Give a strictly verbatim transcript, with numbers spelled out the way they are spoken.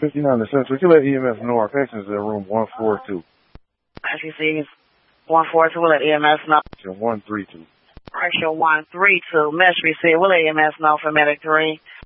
fifty-nine to Central. You let E M S know our patient's in room one forty-two. As you see, one forty-two, we'll let E M S know. one thirty-two. Pressure one three two. Mesh receive, we'll let E M S know for medic three.